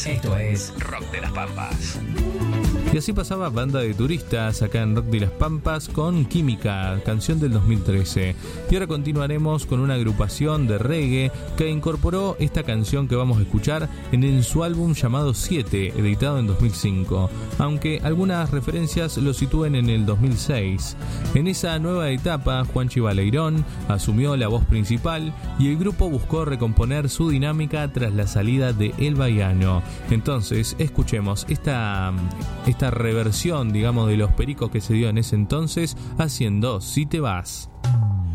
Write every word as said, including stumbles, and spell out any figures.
Pampas. Esto es Rock de las Pampas. Y así pasaba Banda de Turistas acá en Rock de las Pampas con Química, canción del dos mil trece. Y ahora continuaremos con una agrupación de reggae que incorporó esta canción que vamos a escuchar en, en su álbum llamado siete, editado en dos mil cinco, aunque algunas referencias lo sitúen en el dos mil seis. En esa nueva etapa, Juanchi Baleirón asumió la voz principal y el grupo buscó recomponer su dinámica tras la salida de El Baiano. Entonces, escuchemos esta... esta reversión, digamos, de Los Pericos que se dio en ese entonces, haciendo Si te vas.